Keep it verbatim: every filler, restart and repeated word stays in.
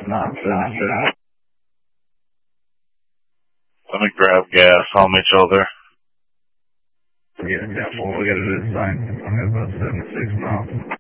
Not seven. Let me grab gas. I'll meet y'all there. Yeah, yeah, well, we gotta do the same. I have about seventy-six miles.